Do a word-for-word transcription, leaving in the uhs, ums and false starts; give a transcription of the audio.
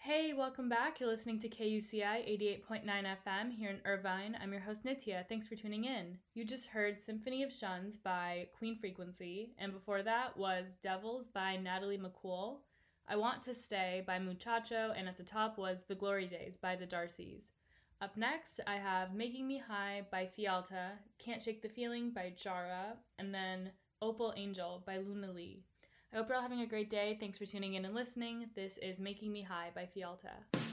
Hey, welcome back. You're listening to K U C I eighty-eight point nine F M here in Irvine. I'm your host, Nitya. Thanks for tuning in. You just heard Symphony of Shuns by Queen Frequency, and before that was Devils by Natalie McCool, I Want to Stay by Muchacho, and at the top was The Glory Days by the Darcys. Up next, I have Making Me High by Fialta, Can't Shake the Feeling by Jara, and then Opal Angel by Luna Lee. I hope you're all having a great day. Thanks for tuning in and listening. This is Making Me High by Fialta.